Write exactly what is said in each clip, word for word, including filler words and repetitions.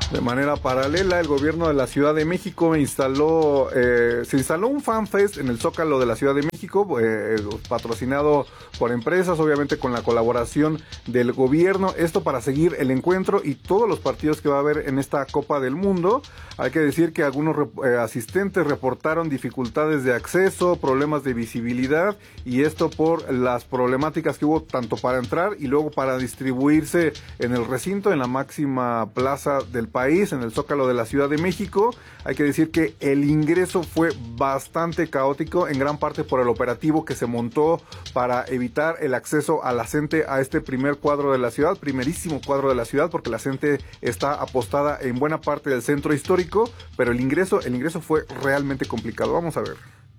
De manera paralela, el gobierno de la Ciudad de México instaló, eh, se instaló un FanFest en el Zócalo de la Ciudad de México, eh, patrocinado por empresas, obviamente con la colaboración del gobierno, esto para seguir el encuentro y todos los partidos que va a haber en esta Copa del Mundo. Hay que decir que algunos eh, asistentes reportaron dificultades de acceso, problemas de visibilidad, y esto por las problemáticas que hubo tanto para entrar y luego para distribuirse en el recinto, en la máxima plaza del país, en el Zócalo de la Ciudad de México. Hay que decir que el ingreso fue bastante caótico, en gran parte por el operativo que se montó para evitar el acceso a la gente a este primer cuadro de la ciudad, primerísimo cuadro de la ciudad, porque la gente está apostada en buena parte del centro histórico, pero el ingreso, el ingreso fue realmente complicado. Vamos a ver.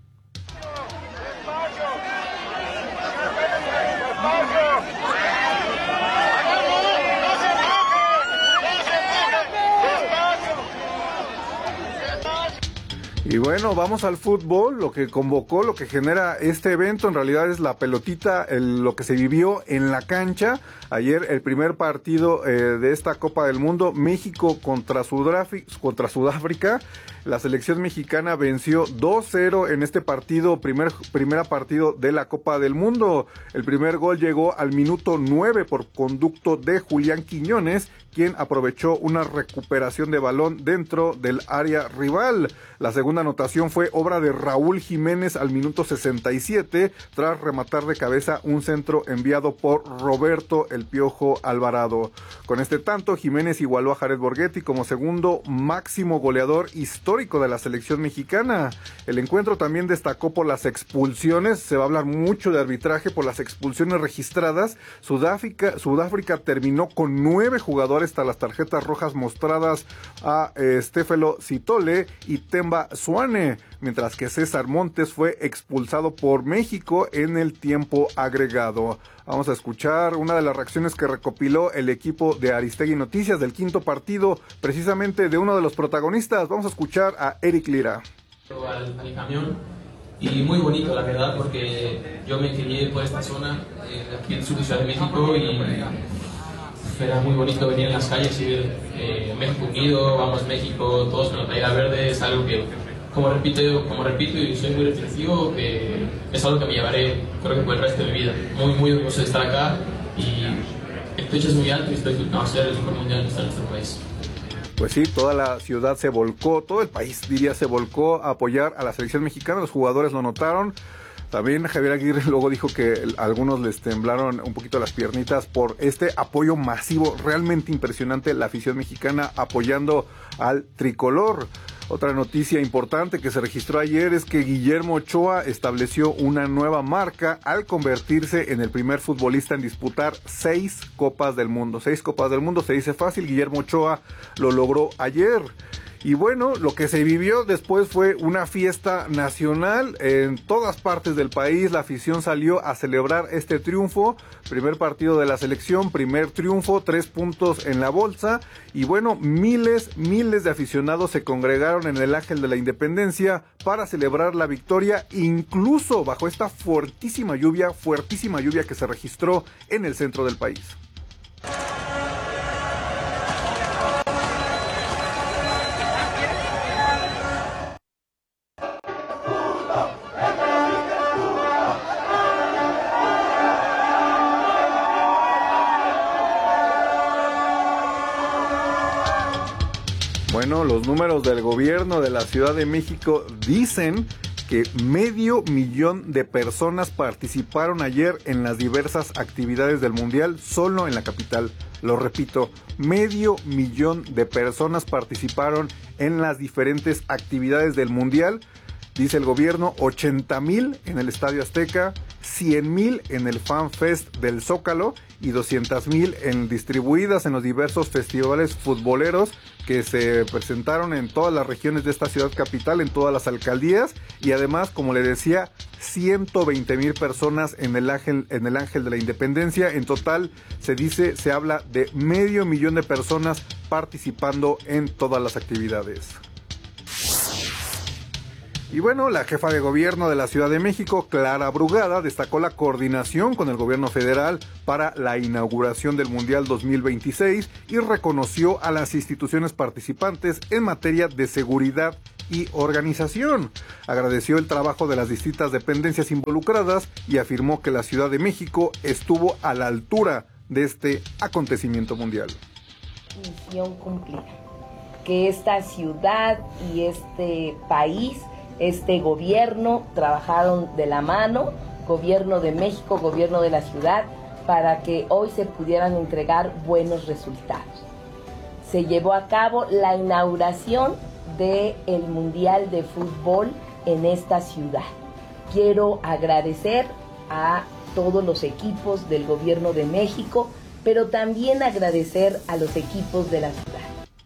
Y bueno, vamos al fútbol. Lo que convocó, lo que genera este evento en realidad es la pelotita, el, lo que se vivió en la cancha. Ayer el primer partido eh, de esta Copa del Mundo, México contra Sudáfrica, contra Sudáfrica. La selección mexicana venció dos cero en este partido, primer, primer partido de la Copa del Mundo. El primer gol llegó al minuto nueve por conducto de Julián Quiñones, quien aprovechó una recuperación de balón dentro del área rival. La segunda anotación fue obra de Raúl Jiménez al minuto sesenta y siete, tras rematar de cabeza un centro enviado por Roberto El Piojo Alvarado. Con este tanto, Jiménez igualó a Jared Borghetti como segundo máximo goleador histórico de la selección mexicana. El encuentro también destacó por las expulsiones. Se va a hablar mucho de arbitraje por las expulsiones registradas. Sudáfrica, Sudáfrica terminó con nueve jugadores tras las tarjetas rojas mostradas a eh, Stefelo Citole y Temba Suane, mientras que César Montes fue expulsado por México en el tiempo agregado. Vamos a escuchar una de las reacciones que recopiló el equipo de Aristegui Noticias del quinto partido, precisamente de uno de los protagonistas. Vamos a escuchar a Eric Lira. Al, al camión, y muy bonito la verdad, porque yo me crié por esta zona, eh, aquí en el sur de Ciudad de México, y era muy bonito venir en las calles y ver eh, México unido, vamos México, todos con la playera verde. Es algo que, como repito, como repito y soy muy reflexivo, que es algo que me llevaré, creo que por el resto de mi vida. Muy, muy orgulloso de estar acá, y el techo es muy alto y estoy disfrutando de ser el mejor mundial que está en nuestro país. Pues sí, toda la ciudad se volcó, todo el país diría se volcó a apoyar a la selección mexicana. Los jugadores lo notaron. También Javier Aguirre luego dijo que a algunos les temblaron un poquito las piernitas por este apoyo masivo, realmente impresionante, la afición mexicana apoyando al tricolor. Otra noticia importante que se registró ayer es que Guillermo Ochoa estableció una nueva marca al convertirse en el primer futbolista en disputar seis Copas del Mundo. Seis Copas del Mundo, se dice fácil, Guillermo Ochoa lo logró ayer. Y bueno, lo que se vivió después fue una fiesta nacional en todas partes del país. La afición salió a celebrar este triunfo. Primer partido de la selección, primer triunfo, tres puntos en la bolsa. Y bueno, miles, miles de aficionados se congregaron en el Ángel de la Independencia para celebrar la victoria, incluso bajo esta fuertísima lluvia, fuertísima lluvia que se registró en el centro del país. Bueno, los números del gobierno de la Ciudad de México dicen que medio millón de personas participaron ayer en las diversas actividades del Mundial solo en la capital. Lo repito, medio millón de personas participaron en las diferentes actividades del Mundial. Dice el gobierno, ochenta mil en el Estadio Azteca, cien mil en el Fan Fest del Zócalo y doscientas mil en distribuidas en los diversos festivales futboleros que se presentaron en todas las regiones de esta ciudad capital, en todas las alcaldías, y además, como le decía, ciento veinte mil personas en el Ángel, en el Ángel de la Independencia. En total, se dice, se habla de medio millón de personas participando en todas las actividades. Y bueno, la jefa de gobierno de la Ciudad de México, Clara Brugada, destacó la coordinación con el gobierno federal para la inauguración del Mundial dos mil veintiséis y reconoció a las instituciones participantes en materia de seguridad y organización. Agradeció el trabajo de las distintas dependencias involucradas y afirmó que la Ciudad de México estuvo a la altura de este acontecimiento mundial. Misión cumplida. Que esta ciudad y este país, este gobierno trabajaron de la mano, gobierno de México, gobierno de la ciudad, para que hoy se pudieran entregar buenos resultados. Se llevó a cabo la inauguración del Mundial de Fútbol en esta ciudad. Quiero agradecer a todos los equipos del gobierno de México, pero también agradecer a los equipos de la ciudad.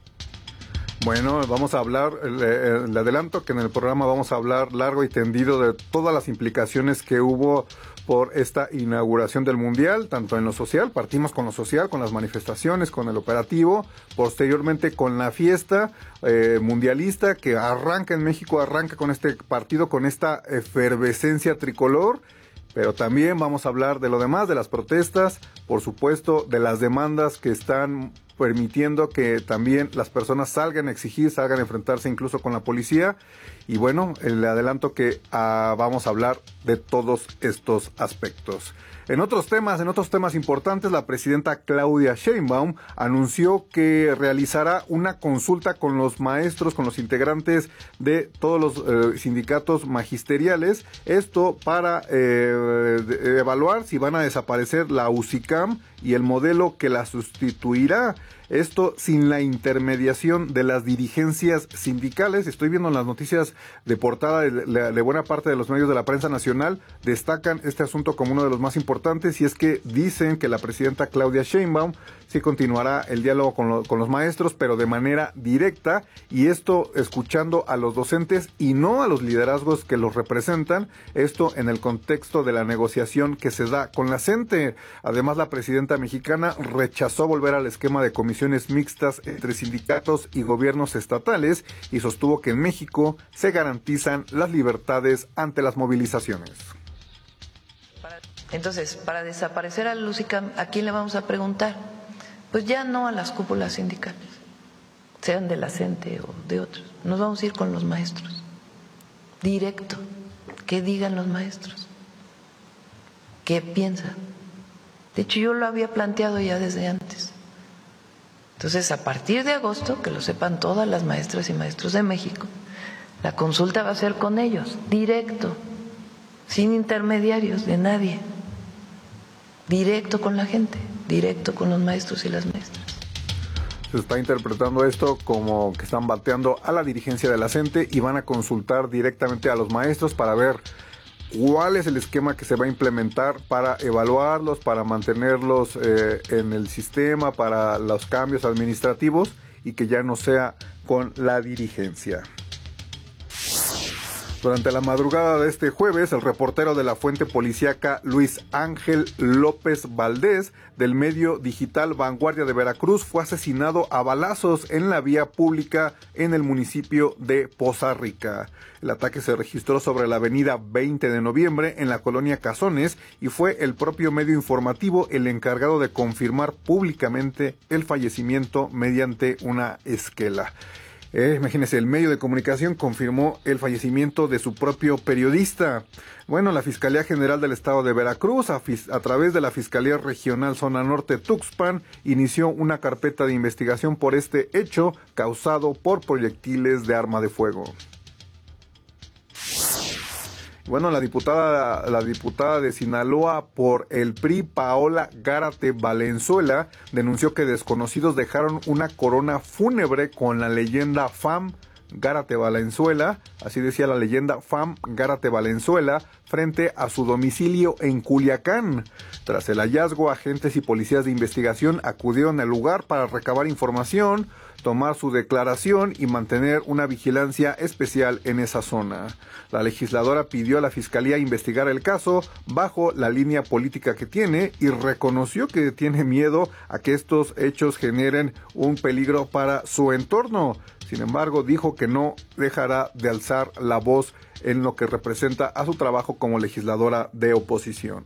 Bueno, vamos a hablar, le, le adelanto que en el programa vamos a hablar largo y tendido de todas las implicaciones que hubo por esta inauguración del Mundial, tanto en lo social, partimos con lo social, con las manifestaciones, con el operativo, posteriormente con la fiesta eh, mundialista que arranca en México, arranca con este partido, con esta efervescencia tricolor, pero también vamos a hablar de lo demás, de las protestas, por supuesto, de las demandas que están permitiendo que también las personas salgan a exigir, salgan a enfrentarse incluso con la policía. Y bueno, le adelanto que uh, vamos a hablar de todos estos aspectos. En otros temas, en otros temas importantes, la presidenta Claudia Sheinbaum anunció que realizará una consulta con los maestros, con los integrantes de todos los eh, sindicatos magisteriales, esto para eh, de, evaluar si van a desaparecer la UCICAM y el modelo que la sustituirá. Esto sin la intermediación de las dirigencias sindicales. Estoy viendo en las noticias de portada de, de, de buena parte de los medios de la prensa nacional, destacan este asunto como uno de los más importantes, y es que dicen que la presidenta Claudia Sheinbaum sí continuará el diálogo con, lo, con los maestros, pero de manera directa, y esto escuchando a los docentes y no a los liderazgos que los representan, esto en el contexto de la negociación que se da con la CENTE. Además, la presidenta mexicana rechazó volver al esquema de comisiones mixtas entre sindicatos y gobiernos estatales y sostuvo que en México se garantizan las libertades ante las movilizaciones. Entonces, para desaparecer al UCICAM, ¿a quién le vamos a preguntar? Pues ya no a las cúpulas sindicales, sean de la CENTE o de otros. Nos vamos a ir con los maestros, directo, que digan los maestros, qué piensan. De hecho, yo lo había planteado ya desde antes. Entonces, a partir de agosto, que lo sepan todas las maestras y maestros de México, la consulta va a ser con ellos, directo, sin intermediarios de nadie, directo con la gente, directo con los maestros y las maestras. Se está interpretando esto como que están bateando a la dirigencia de la CENTE y van a consultar directamente a los maestros para ver cuál es el esquema que se va a implementar para evaluarlos, para mantenerlos eh, en el sistema, para los cambios administrativos y que ya no sea con la dirigencia. Durante la madrugada de este jueves, el reportero de la fuente policíaca Luis Ángel López Valdés, del medio digital Vanguardia de Veracruz, fue asesinado a balazos en la vía pública en el municipio de Poza Rica. El ataque se registró sobre la avenida veinte de noviembre en la colonia Cazones y fue el propio medio informativo el encargado de confirmar públicamente el fallecimiento mediante una esquela. Eh, imagínense, el medio de comunicación confirmó el fallecimiento de su propio periodista. Bueno, la Fiscalía General del Estado de Veracruz, a, a través de la Fiscalía Regional Zona Norte Tuxpan, inició una carpeta de investigación por este hecho causado por proyectiles de arma de fuego. Bueno, la diputada, la diputada de Sinaloa por el P R I, Paola Gárate Valenzuela, denunció que desconocidos dejaron una corona fúnebre con la leyenda F A M Gárate Valenzuela, así decía la leyenda F A M Gárate Valenzuela, frente a su domicilio en Culiacán. Tras el hallazgo, agentes y policías de investigación acudieron al lugar para recabar información, tomar su declaración y mantener una vigilancia especial en esa zona. La legisladora pidió a la Fiscalía investigar el caso bajo la línea política que tiene y reconoció que tiene miedo a que estos hechos generen un peligro para su entorno. Sin embargo, dijo que no dejará de alzar la voz en lo que representa a su trabajo como legisladora de oposición.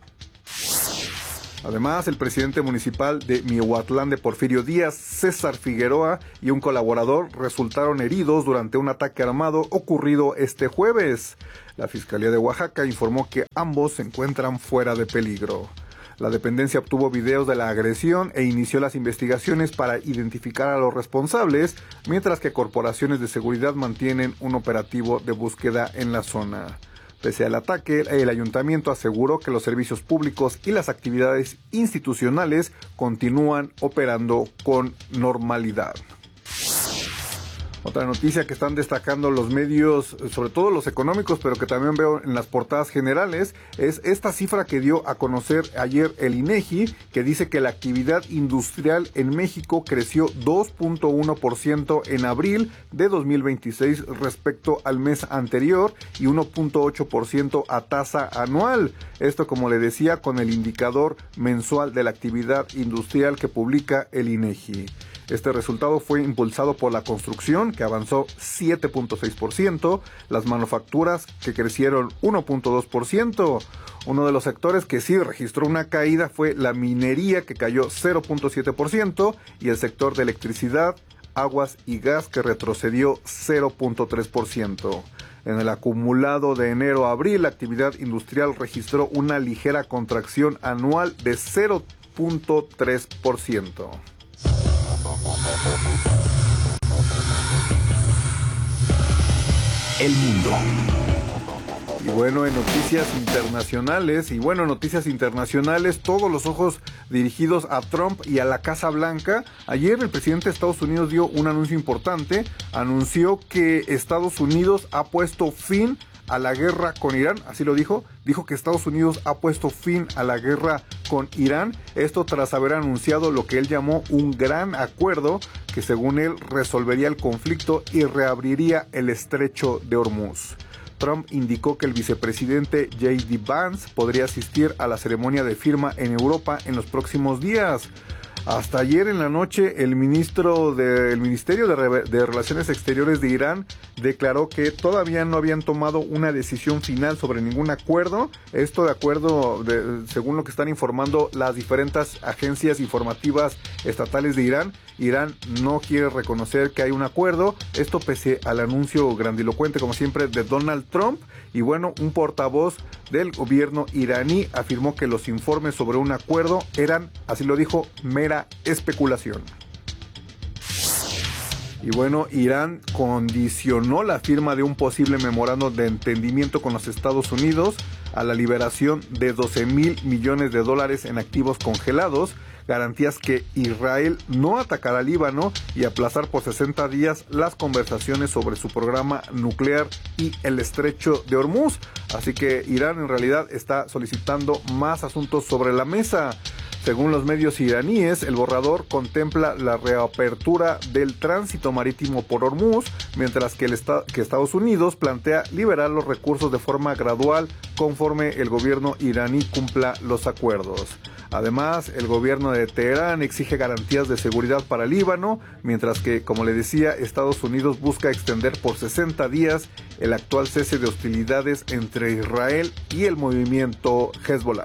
Además, el presidente municipal de Miahuatlán de Porfirio Díaz, César Figueroa, y un colaborador resultaron heridos durante un ataque armado ocurrido este jueves. La Fiscalía de Oaxaca informó que ambos se encuentran fuera de peligro. La dependencia obtuvo videos de la agresión e inició las investigaciones para identificar a los responsables, mientras que corporaciones de seguridad mantienen un operativo de búsqueda en la zona. Pese al ataque, el ayuntamiento aseguró que los servicios públicos y las actividades institucionales continúan operando con normalidad. Otra noticia que están destacando los medios, sobre todo los económicos, pero que también veo en las portadas generales, es esta cifra que dio a conocer ayer el INEGI, que dice que la actividad industrial en México creció dos punto uno por ciento en abril de dos mil veintiséis respecto al mes anterior y uno punto ocho por ciento a tasa anual. Esto, como le decía, con el indicador mensual de la actividad industrial que publica el INEGI. Este resultado fue impulsado por la construcción, que avanzó siete punto seis por ciento, las manufacturas, que crecieron uno punto dos por ciento. Uno de los sectores que sí registró una caída fue la minería, que cayó cero punto siete por ciento, y el sector de electricidad, aguas y gas, que retrocedió cero punto tres por ciento. En el acumulado de enero a abril, la actividad industrial registró una ligera contracción anual de cero punto tres por ciento. El mundo. Y bueno, en noticias internacionales, y bueno, noticias internacionales, todos los ojos dirigidos a Trump y a la Casa Blanca. Ayer el presidente de Estados Unidos dio un anuncio importante, anunció que Estados Unidos ha puesto fin a la guerra con Irán, así lo dijo, dijo que Estados Unidos ha puesto fin a la guerra con Irán, esto tras haber anunciado lo que él llamó un gran acuerdo que según él resolvería el conflicto y reabriría el estrecho de Hormuz. Trump indicó que el vicepresidente J D Vance podría asistir a la ceremonia de firma en Europa en los próximos días. Hasta ayer en la noche, el ministro del Ministerio de, Re- de Relaciones Exteriores de Irán declaró que todavía no habían tomado una decisión final sobre ningún acuerdo. Esto de acuerdo, de, según lo que están informando las diferentes agencias informativas estatales de Irán. Irán no quiere reconocer que hay un acuerdo. Esto pese al anuncio grandilocuente, como siempre, de Donald Trump. Y bueno, un portavoz del gobierno iraní afirmó que los informes sobre un acuerdo eran, así lo dijo, mera especulación. Y bueno, Irán condicionó la firma de un posible memorando de entendimiento con los Estados Unidos a la liberación de doce mil millones de dólares en activos congelados, garantías que Israel no atacará a Líbano y aplazar por sesenta días las conversaciones sobre su programa nuclear y el estrecho de Hormuz. Así que Irán en realidad está solicitando más asuntos sobre la mesa. Según los medios iraníes, el borrador contempla la reapertura del tránsito marítimo por Hormuz, mientras que, el esta- que Estados Unidos plantea liberar los recursos de forma gradual conforme el gobierno iraní cumpla los acuerdos. Además, el gobierno de Teherán exige garantías de seguridad para Líbano, mientras que, como le decía, Estados Unidos busca extender por sesenta días el actual cese de hostilidades entre Israel y el movimiento Hezbollah.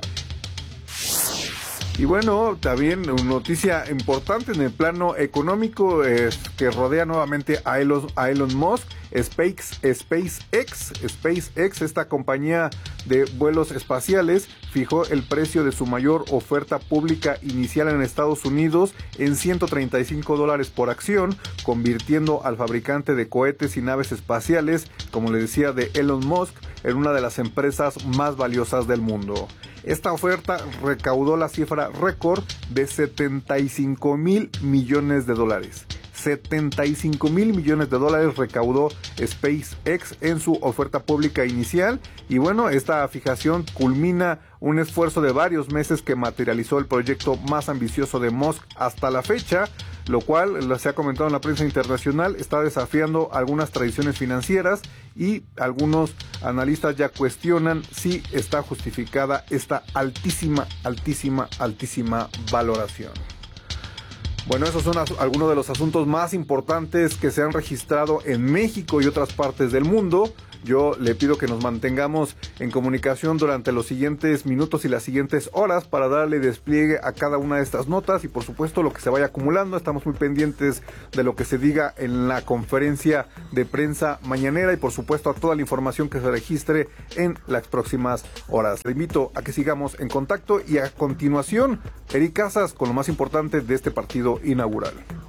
Y bueno, también una noticia importante en el plano económico es que rodea nuevamente a Elon, a Elon Musk, Space, SpaceX, SpaceX, esta compañía de vuelos espaciales, fijó el precio de su mayor oferta pública inicial en Estados Unidos en ciento treinta y cinco dólares por acción, convirtiendo al fabricante de cohetes y naves espaciales, como le decía, de Elon Musk, en una de las empresas más valiosas del mundo. Esta oferta recaudó la cifra récord de setenta y cinco mil millones de dólares. setenta y cinco mil millones de dólares recaudó SpaceX en su oferta pública inicial. Y bueno, esta fijación culmina un esfuerzo de varios meses que materializó el proyecto más ambicioso de Musk hasta la fecha, lo cual, se ha comentado en la prensa internacional, está desafiando algunas tradiciones financieras y algunos analistas ya cuestionan si está justificada esta altísima, altísima, altísima valoración. Bueno, esos son as- algunos de los asuntos más importantes que se han registrado en México y otras partes del mundo. Yo le pido que nos mantengamos en comunicación durante los siguientes minutos y las siguientes horas para darle despliegue a cada una de estas notas y por supuesto lo que se vaya acumulando. Estamos muy pendientes de lo que se diga en la conferencia de prensa mañanera y por supuesto a toda la información que se registre en las próximas horas. Le invito a que sigamos en contacto y a continuación, Eric Casas con lo más importante de este partido inaugural.